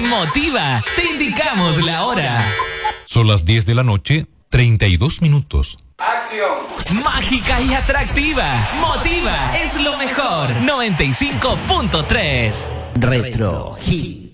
Motiva, te indicamos la hora. Son las 10 de la noche, 32 minutos. ¡Acción! Mágica y atractiva. Motiva es lo mejor. 95.3. Retro Hit.